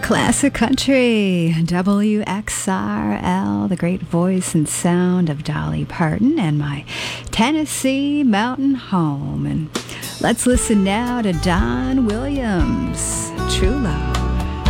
Classic Country, WXRL, the great voice and sound of Dolly Parton and my Tennessee mountain home. And let's listen now to Don Williams, True Love.